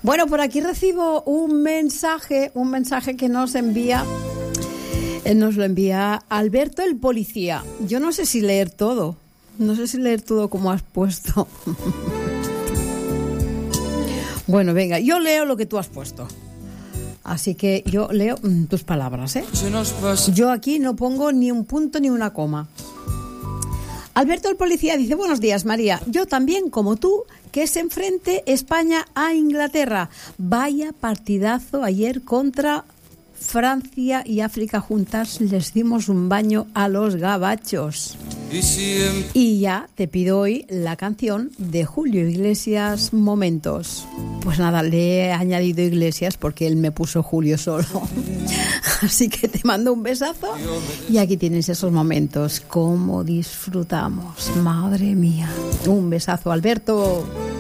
Bueno, por aquí recibo un mensaje que nos lo envía Alberto el policía. Yo no sé si leer todo como has puesto. Bueno, venga, yo leo lo que tú has puesto. Así que yo leo tus palabras, ¿eh? Yo aquí no pongo ni un punto ni una coma. Alberto el policía dice: buenos días, María. Yo también, como tú, que se enfrente España a Inglaterra. Vaya partidazo ayer contra Francia y África juntas. Les dimos un baño a los gabachos. Y ya te pido hoy la canción de Julio Iglesias, Momentos. Pues nada, le he añadido Iglesias porque él me puso Julio solo. Así que te mando un besazo y aquí tienes esos momentos. Cómo disfrutamos, madre mía. Un besazo, Alberto.